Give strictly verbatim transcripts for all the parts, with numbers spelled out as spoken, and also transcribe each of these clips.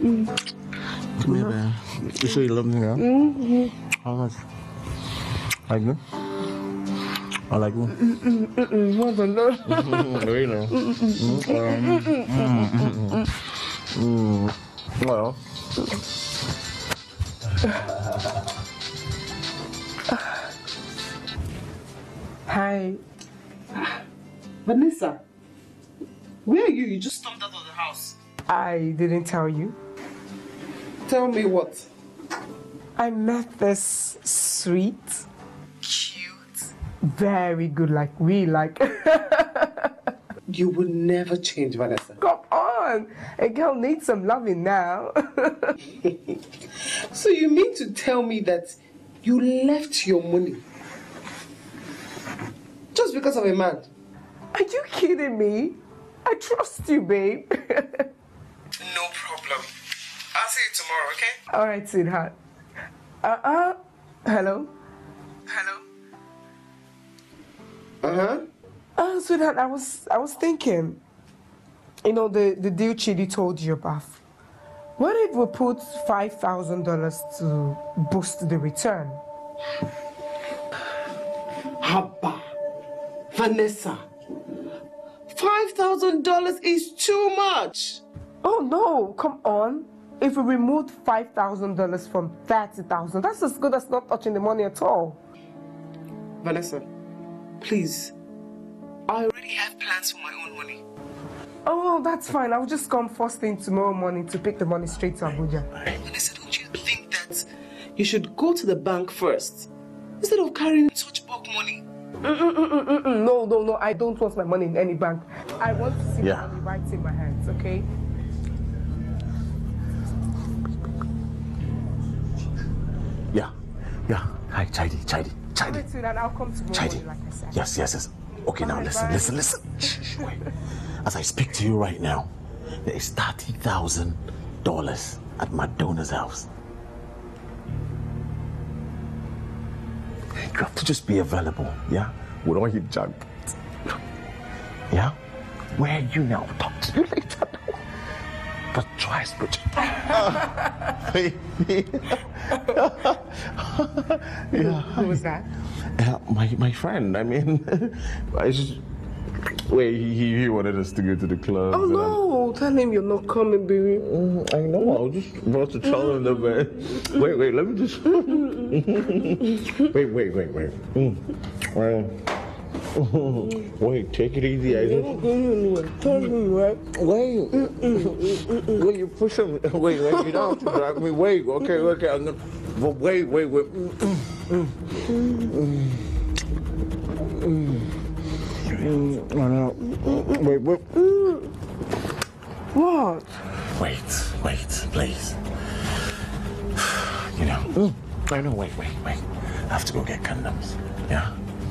Come here, man. You sure you love me, yeah? Mm-hmm. How much? Like me? I like you. Mm-mm. More than that. Really? Mm. Well. Hi. Vanessa. Where are you? You just stormed out of the house. I didn't tell you. Tell me what? I met this sweet, cute, very good, like we like. You would never change, Vanessa. Come on. A girl needs some loving now. So you mean to tell me that you left your money just because of a man? Are you kidding me? I trust you, babe. No problem. I'll see you tomorrow, okay? All right, sweetheart. Uh-uh. Hello? Hello? Uh-huh. Uh, sweetheart, I was I was thinking, you know, the, the deal Chidi told you about. What if we put five thousand dollars to boost the return? Haba, Vanessa, five thousand dollars is too much. Oh, no, come on. If we remove five thousand dollars from thirty thousand dollars, that's as good as not touching the money at all. Vanessa, please. I already have plans for my own money. Oh, that's fine. I'll just come first thing tomorrow morning to pick the money straight to Abuja. Vanessa, don't you think that you should go to the bank first instead of carrying such bulk money? Mm-mm-mm-mm-mm. No, no, no. I don't want my money in any bank. I want to see yeah. the money right in my hands, okay? Yeah, yeah. Hi, Chidi, Chidi, Chidi. Wait, sweetheart, I'll come tomorrow Chidi. morning, like I said. Yes, yes, yes. Okay, now listen, listen, listen. Shh, wait. As I speak to you right now, there is thirty thousand dollars at Madona's house. You have to just be available, yeah? We don't hit jackpot. Yeah? Where are you now? Talk to you later. But try but yeah. Who was that? Uh, my my friend. I mean, I just wait. He he wanted us to go to the club. Oh no! I... Tell him you're not coming, baby. Mm, I know. I was just about to tell him that. But wait, wait. Let me just. wait, wait, wait, wait. Mm. Well, wait, take it easy. I just... Tell me, right? Wait. Wait, you push him. Wait, wait, you don't have to drag me. Wait, okay, okay. I'm gonna... Wait, wait, wait. Wait, wait. What? Wait, wait, please. You know, I know, wait, wait, wait. I have to go get condoms. Yeah?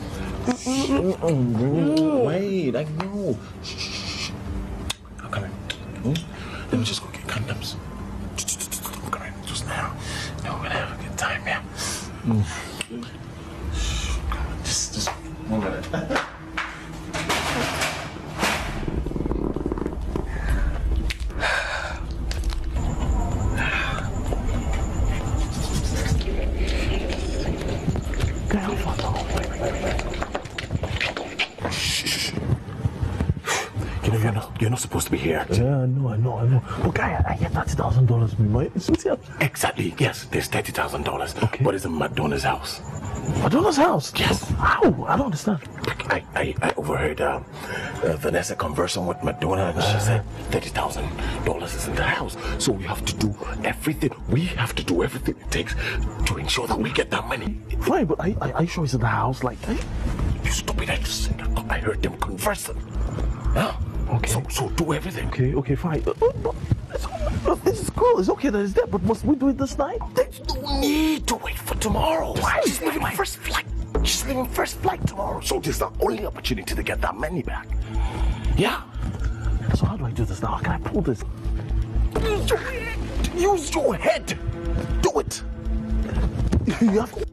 Mm-mm. Wait, I know. Shh, shh, shh. I'm coming. Hmm? Let me just go get condoms. I'm coming just now. No, we're gonna have a good time, yeah. Mm. Come on, just, just one minute. You're not supposed to be here. Yeah, I know, I know, I know. But guy, I get thirty thousand dollars, me, right? Exactly, yes, there's thirty thousand dollars. Okay. But it's in Madona's house. Madona's house? Yes. How? I don't understand. I, I, I overheard uh, uh, Vanessa conversing with Madonna, and she said thirty thousand dollars is in the house. So we have to do everything. We have to do everything it takes to ensure that we get that money. Fine, but I, I, are you sure it's in the house? Like, I... You stupid, I just said that. I heard them conversing. Huh? Okay. So, so do everything. Okay, okay, fine. Uh, uh, uh, this is cool. It's okay that it's there, but must we do it this night? There's no need to wait for tomorrow. Why? She's leaving first flight. She's leaving first flight tomorrow. So this is the only opportunity to get that money back. Yeah. So how do I do this now? How can I pull this? Use your head. Use your head. Do it. You have to...